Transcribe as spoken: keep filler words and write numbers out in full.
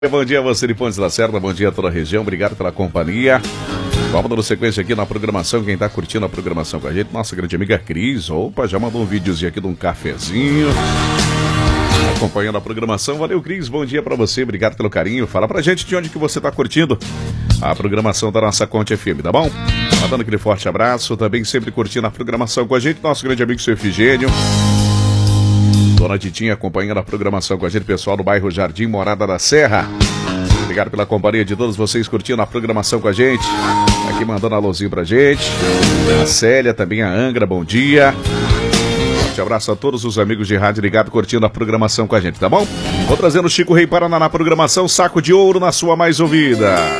Bom dia a você de Pontes da Serra, bom dia a toda a região, obrigado pela companhia. Vamos dando sequência aqui na programação, quem está curtindo a programação com a gente, nossa grande amiga Cris, opa, já mandou um videozinho aqui de um cafezinho, acompanhando a programação. Valeu, Cris, bom dia para você, obrigado pelo carinho. Fala pra gente de onde que você está curtindo a programação da nossa Conte F M, tá bom? Mandando aquele forte abraço, também sempre curtindo a programação com a gente, nosso grande amigo seu Efigênio. Dona Titinha acompanhando a programação com a gente, pessoal do bairro Jardim Morada da Serra. Obrigado pela companhia de todos vocês curtindo a programação com a gente. Aqui mandando alôzinho pra gente. A Célia, também a Angra, bom dia. Forte abraço a todos os amigos de rádio ligado curtindo a programação com a gente, tá bom? Vou trazendo o Chico Rei Paraná na programação, saco de ouro na sua mais ouvida.